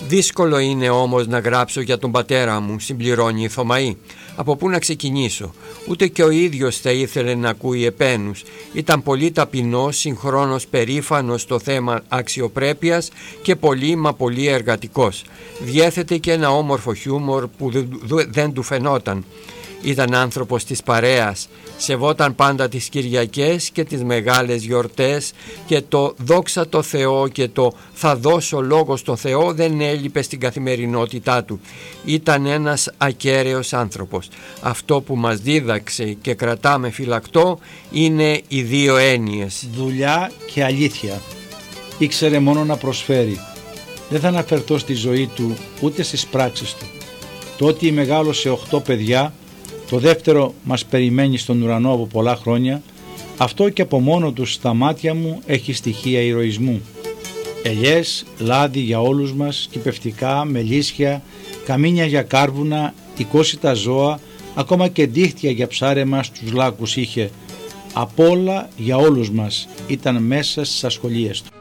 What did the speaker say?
Δύσκολο είναι όμως να γράψω για τον πατέρα μου, συμπληρώνει η Θωμαή. Από πού να ξεκινήσω? Ούτε και ο ίδιος θα ήθελε να ακούει επένους. Ήταν πολύ ταπεινός, συγχρόνως περήφανος στο θέμα αξιοπρέπειας και πολύ μα πολύ εργατικός. Διέθετε και ένα όμορφο χιούμορ που δεν του φαινόταν. Ήταν άνθρωπος της παρέας, σεβόταν πάντα τις Κυριακές και τις μεγάλες γιορτές και το «δόξα τω Θεώ» και το «θα δώσω λόγο στον Θεό» δεν έλειπε στην καθημερινότητά του. Ήταν ένας ακέραιος άνθρωπος. Αυτό που μας δίδαξε και κρατάμε φυλακτό είναι οι δύο έννοιες: δουλειά και αλήθεια. Ήξερε μόνο να προσφέρει. Δεν θα αναφερθώ στη ζωή του ούτε στις πράξεις του. Το ότι μεγάλωσε 8 παιδιά, το δεύτερο μας περιμένει στον ουρανό από πολλά χρόνια, αυτό και από μόνο του στα μάτια μου έχει στοιχεία ηρωισμού. Ελιές, λάδι για όλους μας, κυπευτικά, μελίσια, καμίνια για κάρβουνα, οικόσιτα ζώα, ακόμα και δίχτυα για ψάρεμα στους λάκους είχε. Απ' όλα για όλους μας ήταν μέσα στις ασχολίες του.